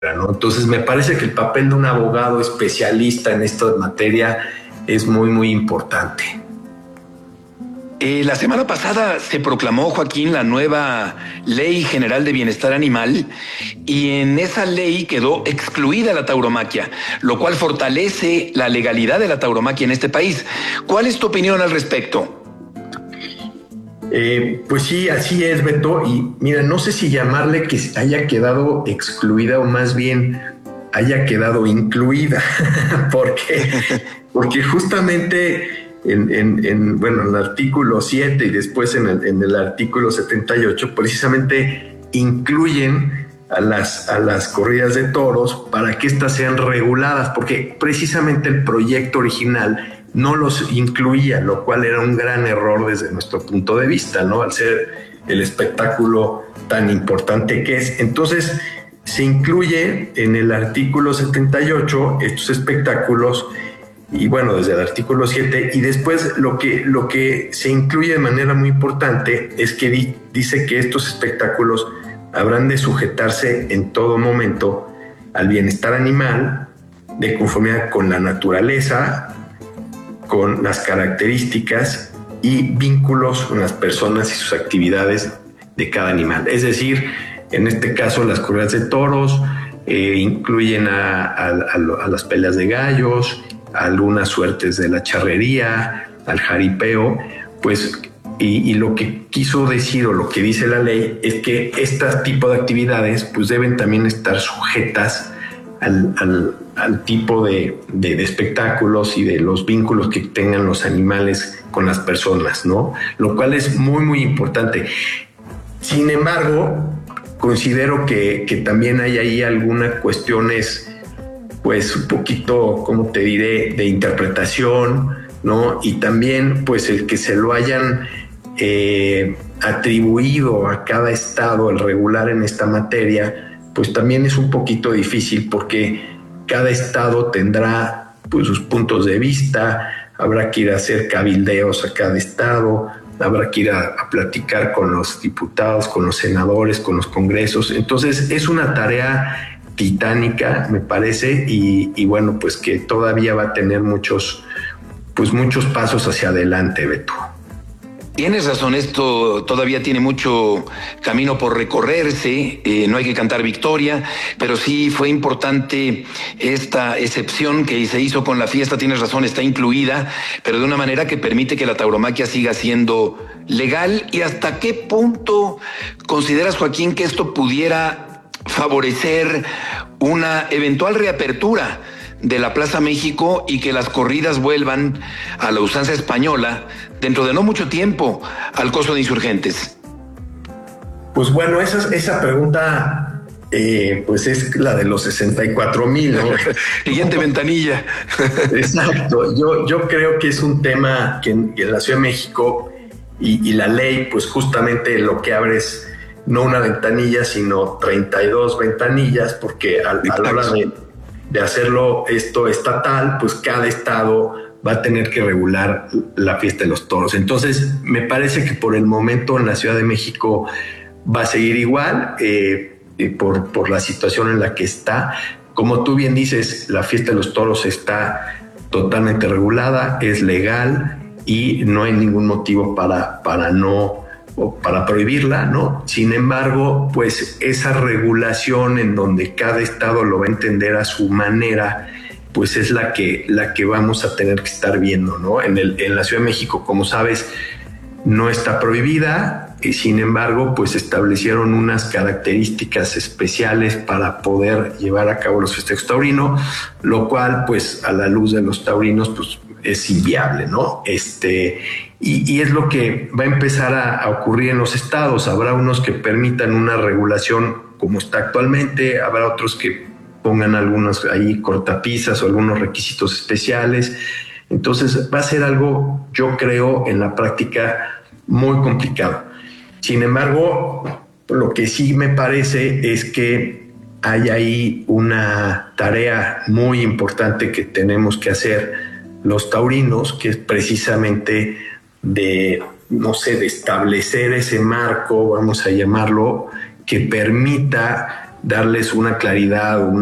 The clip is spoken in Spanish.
¿no? Entonces me parece que el papel de un abogado especialista en esta materia es muy, muy importante. La semana pasada se proclamó, Joaquín, la nueva Ley General de Bienestar Animal y en esa ley quedó excluida la tauromaquia, lo cual fortalece la legalidad de la tauromaquia en este país. ¿Cuál es tu opinión al respecto? Pues sí, así es, Beto. Y mira, no sé si llamarle que haya quedado excluida o más bien haya quedado incluida, porque justamente bueno, en el artículo 7 y después en el artículo 78, precisamente incluyen a las corridas de toros para que éstas sean reguladas, porque precisamente el proyecto original no los incluía, lo cual era un gran error desde nuestro punto de vista, ¿no? Al ser el espectáculo tan importante que es. Entonces, se incluye en el artículo 78 estos espectáculos y bueno, desde el artículo 7 y después lo que se incluye de manera muy importante es que dice que estos espectáculos habrán de sujetarse en todo momento al bienestar animal de conformidad con la naturaleza, con las características y vínculos con las personas y sus actividades de cada animal. Es decir, en este caso las corridas de toros incluyen a las peleas de gallos, a algunas suertes de la charrería, al jaripeo, pues y lo que quiso decir o lo que dice la ley es que este tipo de actividades pues deben también estar sujetas al tipo de espectáculos y de los vínculos que tengan los animales con las personas, ¿no? Lo cual es muy, muy importante. Sin embargo, considero que también hay ahí algunas cuestiones, pues un poquito, ¿cómo te diré?, de interpretación, ¿no? Y también, pues el que se lo hayan atribuido a cada estado el regular en esta materia, pues también es un poquito difícil porque cada estado tendrá pues sus puntos de vista, habrá que ir a hacer cabildeos a cada estado, habrá que ir a platicar con los diputados, con los senadores, con los congresos. Entonces es una tarea titánica, me parece, y bueno, pues que todavía va a tener muchos pasos hacia adelante, Beto. Tienes razón, esto todavía tiene mucho camino por recorrerse, no hay que cantar victoria, pero sí fue importante esta excepción que se hizo con la fiesta, tienes razón, está incluida, pero de una manera que permite que la tauromaquia siga siendo legal. ¿Y hasta qué punto consideras, Joaquín, que esto pudiera favorecer una eventual reapertura de la Plaza México y que las corridas vuelvan a la usanza española dentro de no mucho tiempo al Coso de Insurgentes? Pues bueno, esa pregunta pues es la de los 64,000, ¿no? Siguiente ventanilla. Exacto, yo creo que es un tema que en la Ciudad de México y la ley pues justamente lo que abre es no una ventanilla sino 32 ventanillas, porque a la hora de hacerlo esto estatal, pues cada estado va a tener que regular la fiesta de los toros. Entonces, me parece que por el momento en la Ciudad de México va a seguir igual, por la situación en la que está. Como tú bien dices, la fiesta de los toros está totalmente regulada, es legal y no hay ningún motivo para prohibirla, ¿no? Sin embargo, pues esa regulación en donde cada estado lo va a entender a su manera, pues es la que vamos a tener que estar viendo, ¿no? En la Ciudad de México, como sabes, no está prohibida, y sin embargo, pues establecieron unas características especiales para poder llevar a cabo los festejos taurinos, lo cual, pues a la luz de los taurinos, pues es inviable, ¿no? Y es lo que va a empezar a ocurrir en los estados. Habrá unos que permitan una regulación como está actualmente, habrá otros que pongan algunos ahí cortapisas o algunos requisitos especiales. Entonces va a ser algo, yo creo, en la práctica muy complicado. Sin embargo, lo que sí me parece es que hay ahí una tarea muy importante que tenemos que hacer los taurinos, que es precisamente de establecer ese marco, vamos a llamarlo, que permita darles una claridad,